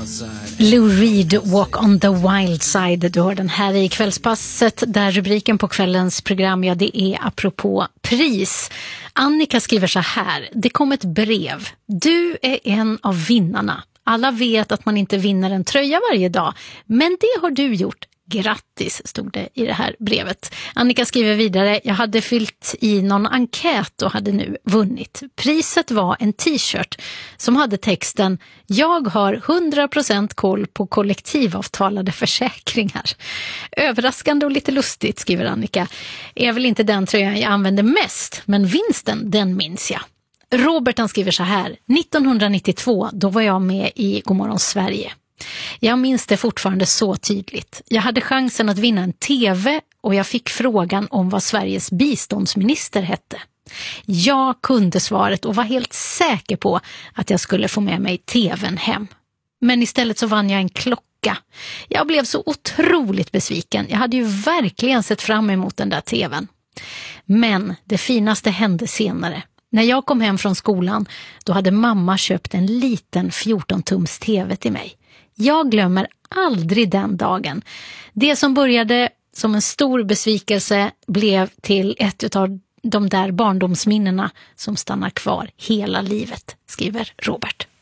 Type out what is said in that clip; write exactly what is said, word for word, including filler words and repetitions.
Lou Reed, Walk on the Wild Side. Du hör den här i Kvällspasset, där rubriken på kvällens program, ja, det är apropå pris. Annika skriver så här: det kom ett brev. Du är en av vinnarna. Alla vet att man inte vinner en tröja varje dag, men det har du gjort. Grattis, stod det i det här brevet. Annika skriver vidare: jag hade fyllt i någon enkät och hade nu vunnit. Priset var en t-shirt som hade texten: jag har hundra procent koll på kollektivavtalade försäkringar. Överraskande och lite lustigt, skriver Annika. Är väl inte den tröjan jag använder mest, men vinsten, den minns jag. Robert, han skriver så här: nittonhundranittiotvå, då var jag med i Godmorgon Sverige. Jag minns det fortfarande så tydligt. Jag hade chansen att vinna en tv och jag fick frågan om vad Sveriges biståndsminister hette. Jag kunde svaret och var helt säker på att jag skulle få med mig tvn hem. Men istället så vann jag en klocka. Jag blev så otroligt besviken. Jag hade ju verkligen sett fram emot den där tvn. Men det finaste hände senare. När jag kom hem från skolan, då hade mamma köpt en liten fjorton-tums tv till mig. Jag glömmer aldrig den dagen. Det som började som en stor besvikelse blev till ett av de där barndomsminnena som stannar kvar hela livet, skriver Robert.